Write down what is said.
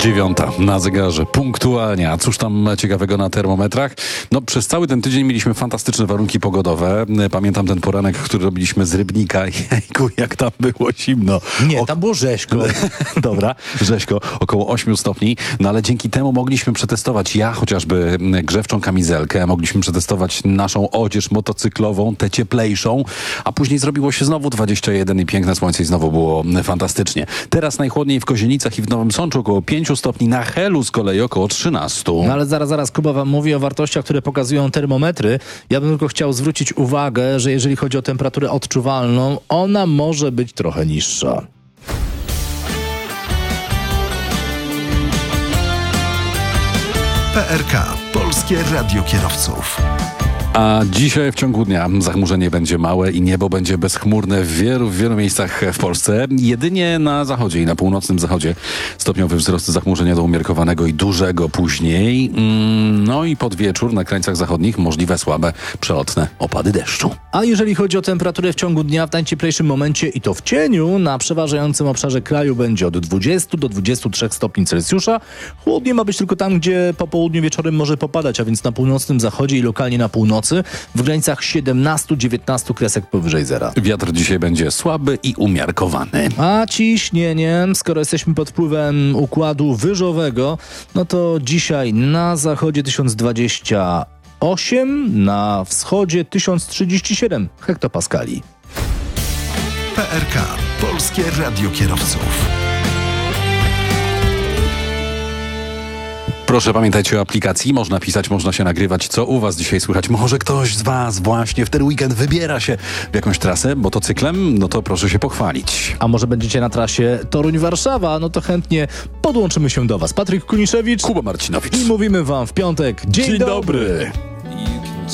9 na zegarze, punktualnie. A cóż tam ciekawego na termometrach? No przez cały ten tydzień mieliśmy fantastyczne warunki pogodowe. Pamiętam ten poranek, który robiliśmy z Rybnika. Jejku, jak tam było zimno. Nie, tam było rzeźko. Dobra, rzeźko, około 8 stopni. No ale dzięki temu mogliśmy przetestować chociażby grzewczą kamizelkę, mogliśmy przetestować naszą odzież motocyklową, tę cieplejszą, a później zrobiło się znowu 21 i piękne słońce i znowu było fantastycznie. Teraz najchłodniej w Kozienicach i w Nowym Sączu około 5 stopni, na Helu z kolei około 13. No ale zaraz, Kuba wam mówi o wartościach, które pokazują termometry. Ja bym tylko chciał zwrócić uwagę, że jeżeli chodzi o temperaturę odczuwalną, ona może być trochę niższa. PRK, Polskie Radio Kierowców. A dzisiaj w ciągu dnia zachmurzenie będzie małe i niebo będzie bezchmurne w wielu miejscach w Polsce. Jedynie na zachodzie i na północnym zachodzie stopniowy wzrost zachmurzenia do umiarkowanego i dużego później. No i pod wieczór na krańcach zachodnich możliwe słabe, przelotne opady deszczu. A jeżeli chodzi o temperaturę w ciągu dnia, w najcieplejszym momencie i to w cieniu, na przeważającym obszarze kraju będzie od 20 do 23 stopni Celsjusza. Chłodnie ma być tylko tam, gdzie po południu wieczorem może popadać, a więc na północnym zachodzie i lokalnie na północy w granicach 17-19 kresek powyżej zera. Wiatr dzisiaj będzie słaby i umiarkowany. A ciśnienie, skoro jesteśmy pod wpływem układu wyżowego, no to dzisiaj na zachodzie 1028, na wschodzie 1037 hektopaskali. PRK, Polskie Radio Kierowców. Proszę pamiętajcie o aplikacji, można pisać, można się nagrywać, co u was dzisiaj słychać. Może ktoś z was właśnie w ten weekend wybiera się w jakąś trasę motocyklem, no to proszę się pochwalić. A może będziecie na trasie Toruń-Warszawa, no to chętnie podłączymy się do was. Patryk Kuniszewicz, Kuba Marcinowicz. i mówimy wam w piątek Dzień dobry.